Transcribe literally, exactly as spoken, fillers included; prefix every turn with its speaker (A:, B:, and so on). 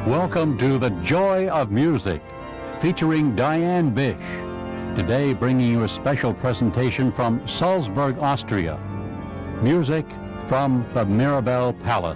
A: Welcome to The Joy of Music, featuring Diane Bish. Today bringing you a special presentation from Salzburg, Austria. Music from the Mirabel Palace.